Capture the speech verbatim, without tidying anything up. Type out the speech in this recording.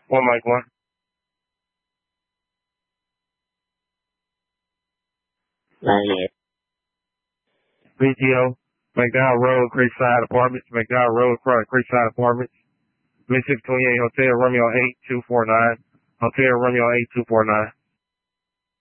One mic one. ninety-eight. B T O, McDowell Road, Creekside Apartments, McDowell Road, front Creekside Apartments, Mid six twenty-eight, Hotel Romeo eight two four nine, Hotel Romeo eight two four nine.